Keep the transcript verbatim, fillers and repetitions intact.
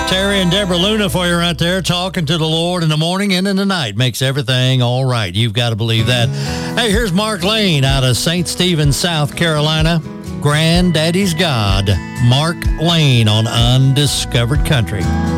Terry and Deborah Luna for you right there, talking to the Lord in the morning and in the night. Makes everything all right. You've got to believe that. Hey, here's Mark Lane out of Saint Stephen, South Carolina. Granddaddy's God. Mark Lane on Undiscovered Country.